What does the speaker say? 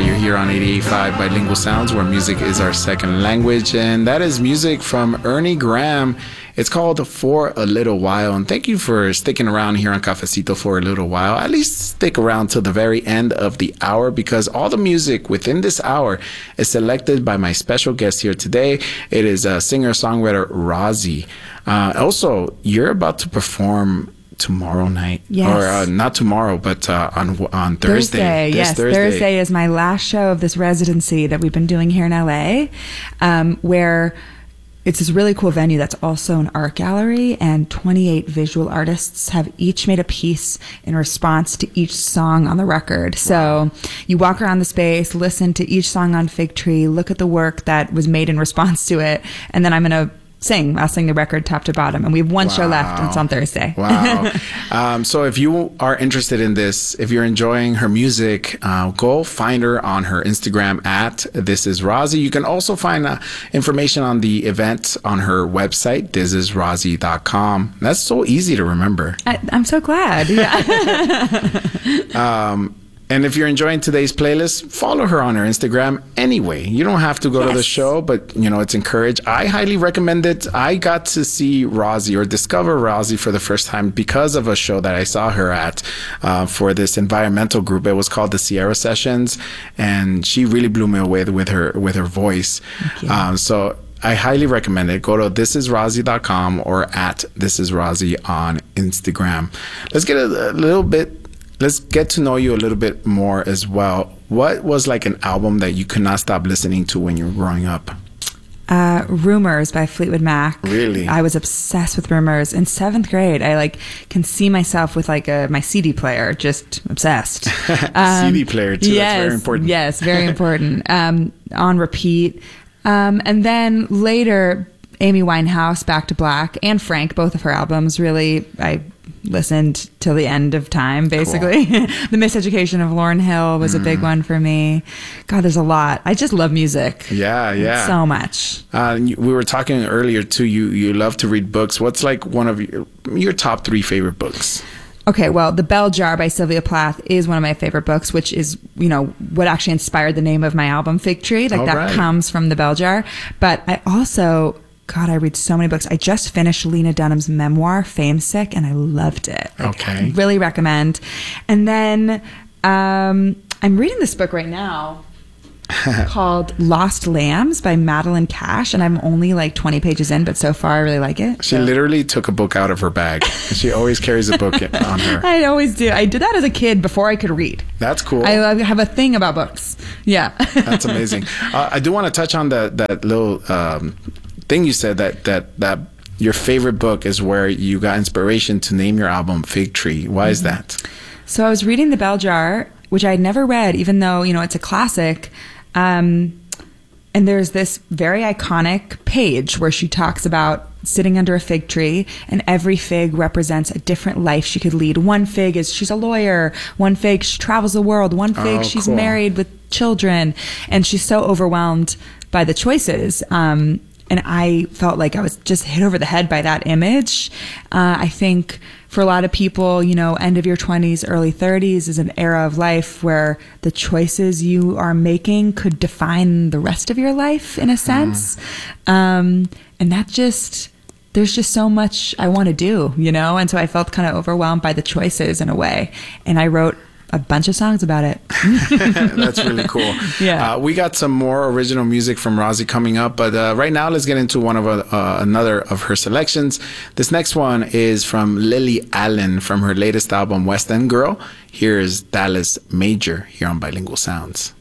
You're here on 88.5 Bilingual Sounds, where music is our second language. And that is music from Ernie Graham. It's called For a Little While. And thank you for sticking around here on Cafecito for a little while. At least stick around till the very end of the hour, because all the music within this hour is selected by my special guest here today. It is singer-songwriter Rozzy. Also, you're about to perform tomorrow night. Yes. Or not tomorrow, but on Thursday. Yes, Thursday is my last show of this residency that we've been doing here in LA, where it's this really cool venue that's also an art gallery, and 28 visual artists have each made a piece in response to each song on the record. So you walk around the space, listen to each song on Fig Tree, look at the work that was made in response to it, and then I'll sing the record top to bottom, and we have one show left, and it's on Thursday. Wow. So if you are interested in this, if you're enjoying her music, go find her on her Instagram at This Is Rozzy. You can also find information on the event on her website, thisisrozzy.com. That's so easy to remember. I'm so glad. Yeah. And if you're enjoying today's playlist, follow her on her Instagram anyway. You don't have to go to the show, but, it's encouraged. I highly recommend it. I got to see Rozzy or discover Rozzy for the first time because of a show that I saw her at for this environmental group. It was called the Sierra Sessions, and she really blew me away with her voice. So I highly recommend it. Go to thisisrozzy.com or at thisisrozzy on Instagram. Let's get to know you a little bit more as well. What was like an album that you could not stop listening to when you were growing up? Rumors by Fleetwood Mac. Really? I was obsessed with Rumors. In 7th grade, I can see myself with my CD player, just obsessed. CD player too, yes, that's very important. Yes, very important. On repeat. And then later, Amy Winehouse, Back to Black, and Frank, both of her albums, really, I listened till the end of time, basically. Cool. The Miseducation of Lauryn Hill was a big one for me. God, there's a lot. I just love music. Yeah. So much. We were talking earlier too, you love to read books. What's like one of your top 3 favorite books? Okay, well, The Bell Jar by Sylvia Plath is one of my favorite books, which is, what actually inspired the name of my album, Fig Tree. Comes from The Bell Jar. But I also... God, I read so many books. I just finished Lena Dunham's memoir, Fame Sick, and I loved it. Okay. I really recommend. And then I'm reading this book right now called Lost Lambs by Madeline Cash, and I'm only 20 pages in, but so far I really like it. She literally took a book out of her bag. She always carries a book on her. I always do. I did that as a kid before I could read. That's cool. I have a thing about books. Yeah. That's amazing. I do want to touch on that little... thing you said that your favorite book is where you got inspiration to name your album Fig Tree. Why is that? So I was reading The Bell Jar, which I had never read, even though it's a classic. And there's this very iconic page where she talks about sitting under a fig tree, and every fig represents a different life she could lead. One fig is she's a lawyer. One fig, she travels the world. One fig, she's married with children. And she's so overwhelmed by the choices. And I felt like I was just hit over the head by that image. I think for a lot of people, end of your 20s, early 30s is an era of life where the choices you are making could define the rest of your life in a sense. And there's just so much I want to do, And so I felt kind of overwhelmed by the choices in a way. And I wrote a bunch of songs about it. That's really cool. Yeah. We got some more original music from Rozzy coming up, but right now let's get into one of another of her selections. This next one is from Lily Allen from her latest album, West End Girl. Here is Dallas Major here on Bilingual Sounds.